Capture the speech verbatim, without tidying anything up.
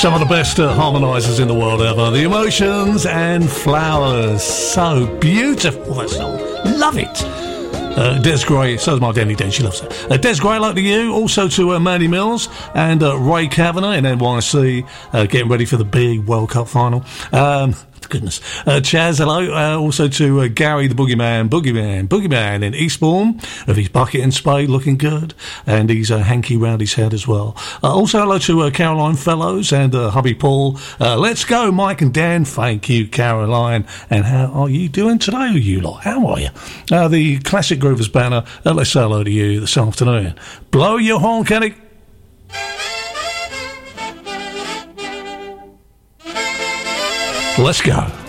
Some of the best uh, harmonisers in the world ever. The Emotions and Flowers. So beautiful, that song. Love it. Uh, Des Gray, so does my Danny Den, she loves it. Uh, Des Gray, like to you. Also to uh, Mandy Mills and uh, Ray Kavanagh in N Y C, uh, getting ready for the big World Cup final. Um... Goodness. Uh, Chaz, hello. Uh, also to uh, Gary the Boogeyman, Boogeyman, Boogeyman in Eastbourne, with his bucket and spade looking good, and he's a uh, hanky round his head as well. Uh, also hello to uh, Caroline Fellows and uh, hubby Paul. Uh, let's go, Mike and Dan. Thank you, Caroline. And how are you doing today, you lot? How are you? Uh, the Classic Groovers banner, uh, let's say hello to you this afternoon. Blow your horn, Kenny. Let's go.